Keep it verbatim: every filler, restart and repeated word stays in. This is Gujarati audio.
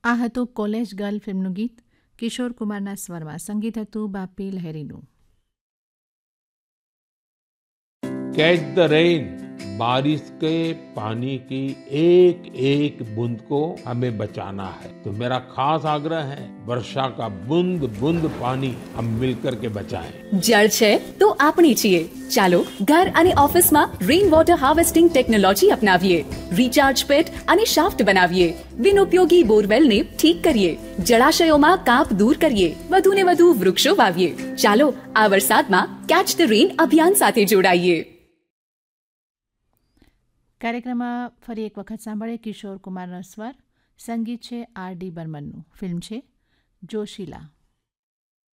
આ હતું કોલેજ ગર્લ ફિલ્મનું ગીત. કિશોર કુમારના સ્વરમાં સંગીત હતું બાપી લહેરીનું. कैच द रेन, बारिश के पानी की एक एक बूंद को हमें बचाना है. तो मेरा खास आग्रह है, वर्षा का बूंद बूंद पानी हम मिलकर के बचाएं. जल છે તો આપણી છીએ. ચાલો ઘર અને ઓફિસમાં rain water harvesting technology અપનાવીએ. Recharge પેટ અને શાફ્ટ બનાવીએ. બિનઉપયોગી બોરવેલને ઠીક કરીએ. જળાશયોમાં કાપ દૂર કરીએ. વધુને વધુ વૃક્ષો વાવીએ. ચાલો આ વરસાદમાં કેચ ધ રેન અભિયાન સાથે જોડાઈએ. કાર્યક્રમમાં ફરી એક વખત સાંભળે કિશોર કુમારનો સ્વર. સંગીત છે આર ડી બર્મનનું. ફિલ્મ છે જોશીલા.